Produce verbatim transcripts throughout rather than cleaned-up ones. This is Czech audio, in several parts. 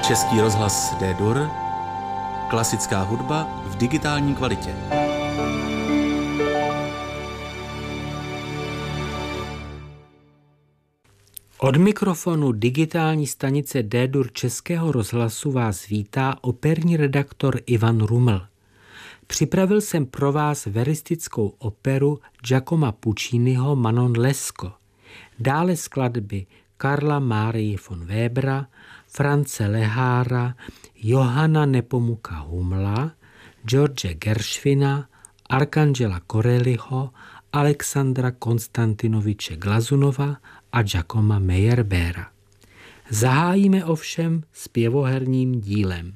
Český rozhlas D-Dur, klasická hudba v digitální kvalitě. Od mikrofonu digitální stanice D-Dur Českého rozhlasu vás vítá operní redaktor Ivan Ruml. Připravil jsem pro vás veristickou operu Giacomo Pucciniho Manon Lescaut, dále skladby Karla Marie von Webera, France Lehára, Johanna Nepomuka Humla, George Gershwina, Arkangela Corelliho, Alexandra Konstantinoviče Glazunova a Giacoma Meyerbeera. Zahájíme ovšem zpěvoherním dílem.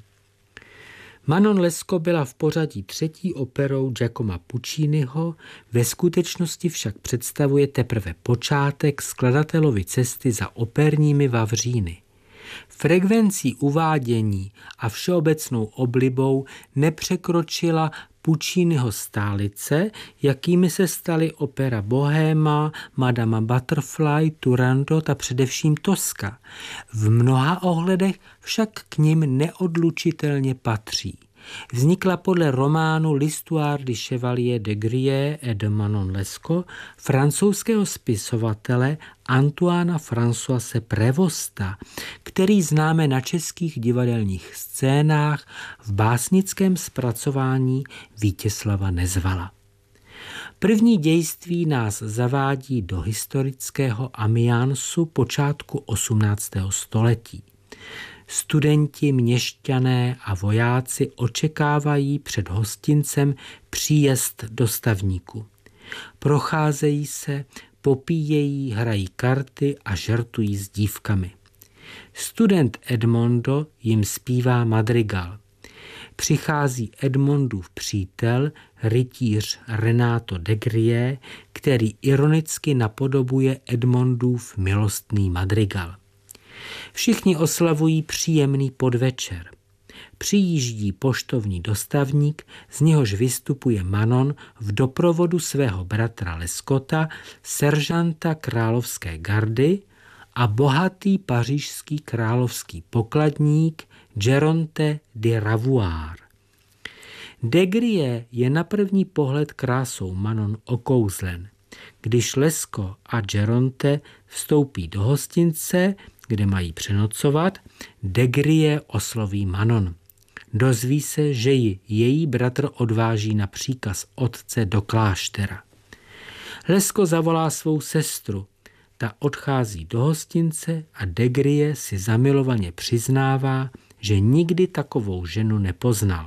Manon Lescaut byla v pořadí třetí operou Giacoma Pucciniho, ve skutečnosti však představuje teprve počátek skladatelovy cesty za operními vavříny. Frekvencí uvádění a všeobecnou oblibou nepřekročila Pucciniho stálice, jakými se staly opera Bohéma, Madama Butterfly, Turandot a především Tosca. V mnoha ohledech však k nim neodlučitelně patří. Vznikla podle románu L'Histoire du Chevalier de Grieux et de Manon Lescaut francouzského spisovatele Antoána Françoise Prévosta, který známe na českých divadelních scénách v básnickém zpracování Vítězslava Nezvala. První dějství nás zavádí do historického Amiensu počátku osmnáctého století. Studenti, měšťané a vojáci očekávají před hostincem příjezd dostavníku. Procházejí se, popíjejí, hrají karty a žertují s dívkami. Student Edmondo jim zpívá madrigal. Přichází Edmondův přítel, rytíř Renato de Grieux, který ironicky napodobuje Edmondův milostný madrigal. Všichni oslavují příjemný podvečer. Přijíždí poštovní dostavník, z něhož vystupuje Manon v doprovodu svého bratra Lescauta, seržanta královské gardy a bohatý pařížský královský pokladník Geronte de Ravoire. De Grieux je na první pohled krásou Manon okouzlen. Když Lescaut a Geronte vstoupí do hostince, kde mají přenocovat, de Grieux osloví Manon. Dozví se, že ji její bratr odváží na příkaz otce do kláštera. Lescaut zavolá svou sestru. Ta odchází do hostince a de Grieux si zamilovaně přiznává, že nikdy takovou ženu nepoznal.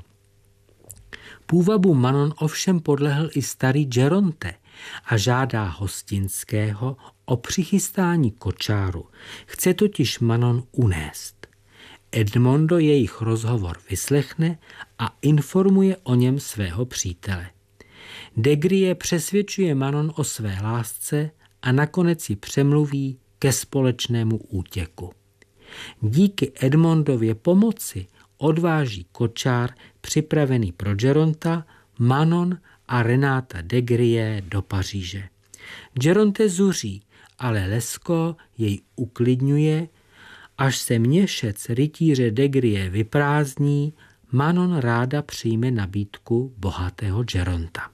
Půvabu Manon ovšem podlehl i starý Geronte a žádá hostinského o přichystání kočáru. Chce totiž Manon unést. Edmondo jejich rozhovor vyslechne a informuje o něm svého přítele. De Grieux přesvědčuje Manon o své lásce a nakonec ji přemluví ke společnému útěku. Díky Edmondově pomoci odváží kočár připravený pro Geronta, Manon a Renáta de Grieux do Paříže. Geronte zuří, ale Lescaut jej uklidňuje, až se měšec rytíře de Grieux vyprázdní, Manon ráda přijme nabídku bohatého Geronta.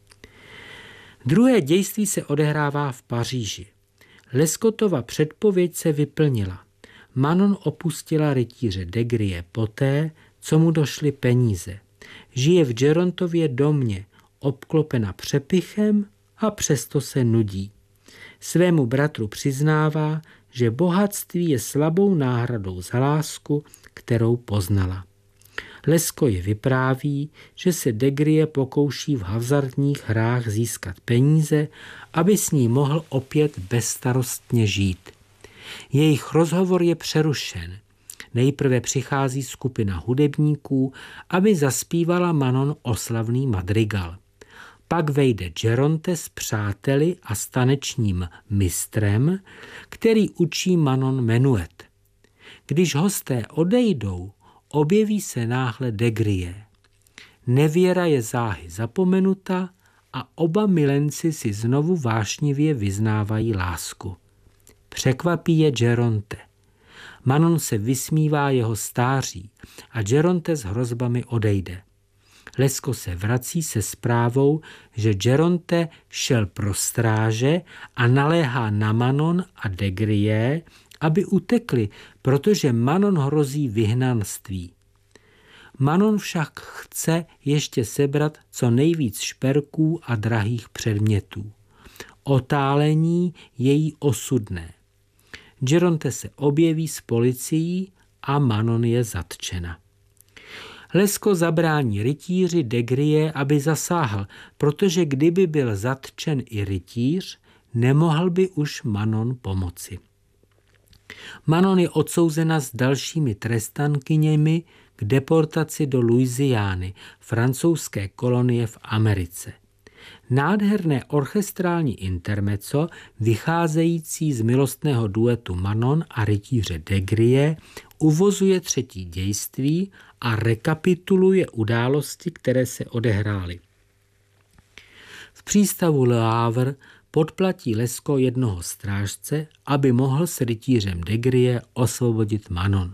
Druhé dějství se odehrává v Paříži. Lescautova předpověď se vyplnila. Manon opustila rytíře de Grieux poté, co mu došly peníze. Žije v Gerontově domě, obklopena přepichem a přesto se nudí. Svému bratru přiznává, že bohatství je slabou náhradou za lásku, kterou poznala. Lescaut ji vypráví, že se de Grieux pokouší v hazardních hrách získat peníze, aby s ní mohl opět bezstarostně žít. Jejich rozhovor je přerušen. Nejprve přichází skupina hudebníků, aby zaspívala Manon oslavný madrigal. Pak vejde Geronte s přáteli a s tanečním mistrem, který učí Manon menuet. Když hosté odejdou, objeví se náhle de Grieux. Nevěra je záhy zapomenuta a oba milenci si znovu vášnivě vyznávají lásku. Překvapí je Geronte. Manon se vysmívá jeho stáří a Geronte s hrozbami odejde. Lescaut se vrací se zprávou, že Geronte šel pro stráže a naléhá na Manon a Degrye, aby utekli, protože Manon hrozí vyhnanství. Manon však chce ještě sebrat co nejvíc šperků a drahých předmětů. Otálení je jí osudné. Geronte se objeví s policií a Manon je zatčena. Lescaut zabrání rytíři Degrye, aby zasáhl, protože kdyby byl zatčen i rytíř, nemohl by už Manon pomoci. Manon je odsouzena s dalšími trestankyněmi k deportaci do Louisiany, francouzské kolonie v Americe. Nádherné orchestrální intermezzo, vycházející z milostného duetu Manon a rytíře Degrye, uvozuje třetí dějství a rekapituluje události, které se odehrály. V přístavu Le Havre podplatí Lescaut jednoho strážce, aby mohl s rytířem Degrye osvobodit Manon.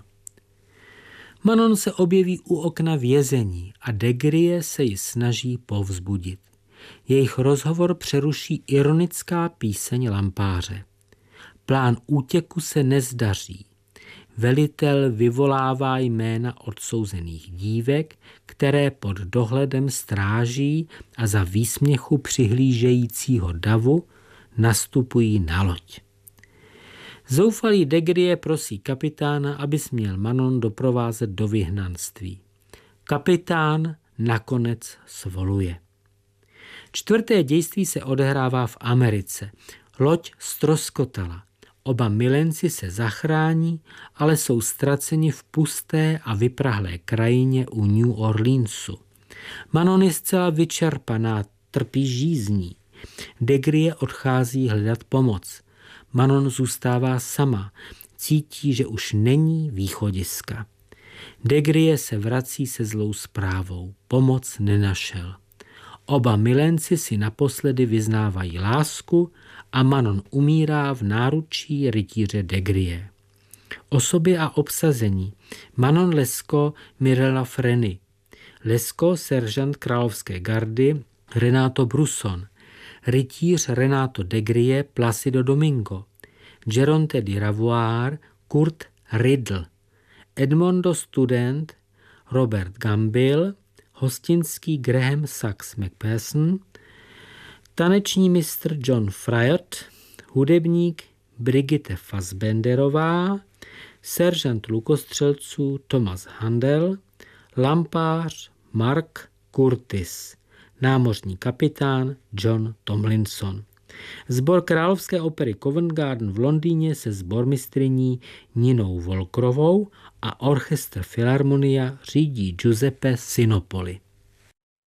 Manon se objeví u okna vězení a Degrye se ji snaží povzbudit. Jejich rozhovor přeruší ironická píseň lampáře. Plán útěku se nezdaří. Velitel vyvolává jména odsouzených dívek, které pod dohledem stráží a za výsměchu přihlížejícího davu nastupují na loď. Zoufalý Degrye prosí kapitána, aby směl Manon doprovázet do vyhnanství. Kapitán nakonec svoluje. Čtvrté dějství se odehrává v Americe. Loď ztroskotala. Oba milenci se zachrání, ale jsou ztraceni v pusté a vyprahlé krajině u New Orleansu. Manon je zcela vyčerpaná, trpí žízní. Degrye odchází hledat pomoc. Manon zůstává sama, cítí, že už není východiska. Degrye se vrací se zlou zprávou. Pomoc nenašel. Oba milenci si naposledy vyznávají lásku a Manon umírá v náručí rytíře Degrye. Osoby a obsazení: Manon Lescaut, Mirella Freni, Lescaut, seržant královské gardy Renato Brusson, rytíř Renato Degrye, Placido Domingo, Geronte di Ravoir, Kurt Riddle, Edmondo Student, Robert Gambill, hostinský Graham Sachs McPherson, taneční mistr John Fryatt, hudebník Brigitte Fassbenderová, seržant lukostřelců Thomas Handel, lampář Mark Curtis, námořní kapitán John Tomlinson. Sbor Královské opery Covent Garden v Londýně se sbormistryní Ninou Volkrovou a orchestr Filharmonia řídí Giuseppe Sinopoli.